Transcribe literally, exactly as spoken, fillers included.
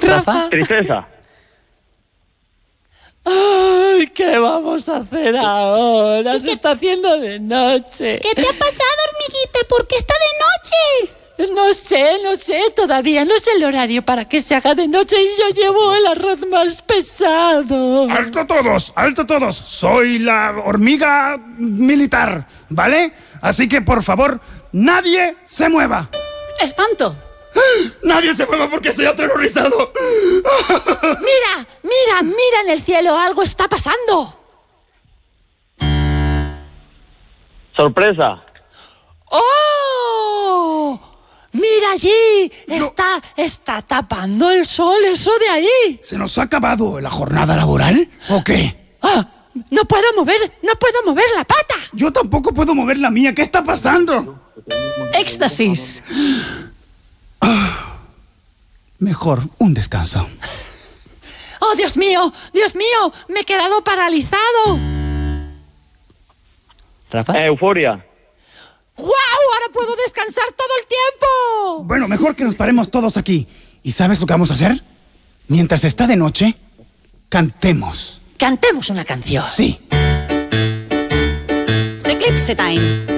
Rafa. Tristeza. Ay, ¿qué vamos a hacer ahora? Se está haciendo de noche. ¿Qué te ha pasado, hormiguita? ¿Por qué está de noche? No sé, no sé, todavía no sé el horario para que se haga de noche y yo llevo el arroz más pesado. ¡Alto todos! ¡Alto todos! Soy la hormiga militar, ¿vale? Así que, por favor, nadie se mueva. ¡Espanto! ¡Nadie se mueva porque estoy aterrorizado! Mira, mira, mira en el cielo, algo está pasando. Sorpresa. ¡Oh! Mira allí, No. está, está tapando el sol, eso de ahí. ¿Se nos ha acabado la jornada laboral o qué? ¡Ah! No puedo mover, no puedo mover la pata. Yo tampoco puedo mover la mía. ¿Qué está pasando? Éxtasis. Mejor un descanso. ¡Oh, Dios mío! ¡Dios mío! ¡Me he quedado paralizado! Rafa. Euforia. ¡Guau! ¡Ahora puedo descansar todo el tiempo! Bueno, mejor que nos paremos todos aquí. ¿Y sabes lo que vamos a hacer? Mientras está de noche, cantemos. Cantemos una canción. Sí. Eclipse Time.